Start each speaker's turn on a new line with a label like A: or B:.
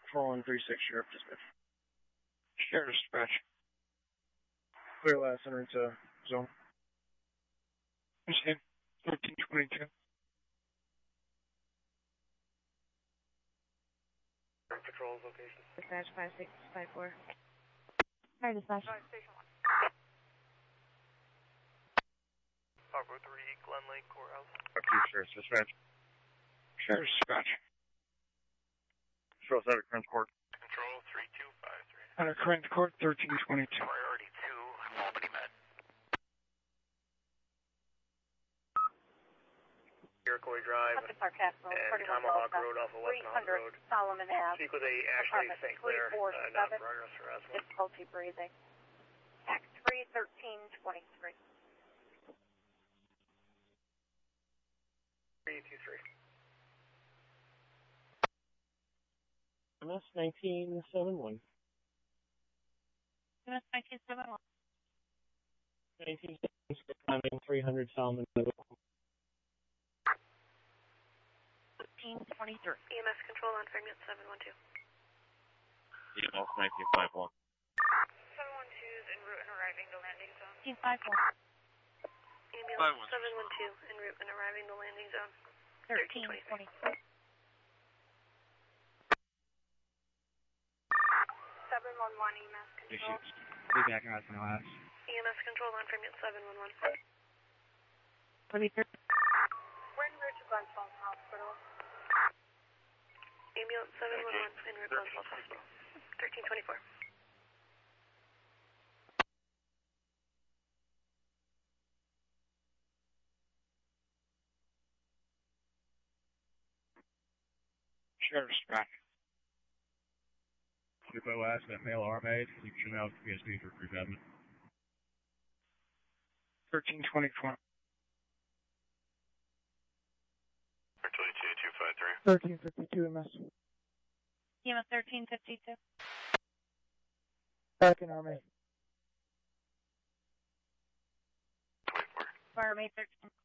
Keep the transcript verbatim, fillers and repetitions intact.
A: four one three six, Sheriff Dispatch.
B: Sheriff Dispatch.
A: Clear last enter into zone.
B: Understand. thirteen twenty-two.
C: Patrol location.
D: Dispatch five six five four. Fire dispatch.
C: Station one. Bravo three, Glen Lake Courthouse.
A: Two, Sheriff Dispatch.
B: Sheriff Dispatch.
A: Patrol out of Crunch Court.
C: Control three two five three.
B: Out of Crunch Court, thirteen twenty-two.
C: Priority two, Albany Med. Iroquois Drive
D: Up to Park Castle,
C: and Tomahawk Road off of West Mountain Road.
D: Solomon Ave.
C: Speak with a Ashley
D: Apartment
C: Saint Clair,
D: three four
C: uh, not
D: seven.
C: progress harassment.
D: Difficulty breathing. Tax three thirteen twenty-three.
C: three two three.
A: M S nineteen seventy-one.
D: M S nineteen seventy-one.
A: nineteen seventy-six, climbing three hundred Solomon Road.
D: thirteen twenty-three.
E: E M S control on Fairmont seven one two.
A: E M S nineteen fifty-one.
E: seven one two's en route and arriving to landing zone.
D: fifteen fifty-one.
E: Ambulance seven one two en route and arriving to landing zone.
D: thirteen twenty-three.
E: seven one one E M S control.
A: Be back out my last.
E: E M S control on Fairmont seven one one.
D: twenty-three.
E: We're en route to Glens Falls Hospital. Ambulance seven one one en route to Glens Falls Hospital. thirteen twenty-four.
B: Sheriff Dispatch.
A: Depot last, that male arm aid. You should have P S B for pre-government.
B: thirteen twenty-four.
C: twenty-two two five three.
A: thirteen fifty-two M S.
D: E M S thirteen fifty-two.
A: Back in arm aid.
C: twenty-four.
D: Fire May thirteen.